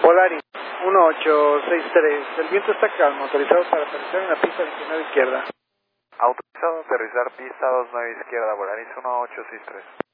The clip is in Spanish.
Volaris 1863, el viento está calmo, autorizado para aterrizar en la pista 29 izquierda. Autorizado a aterrizar pista 29 izquierda, Volaris 1863.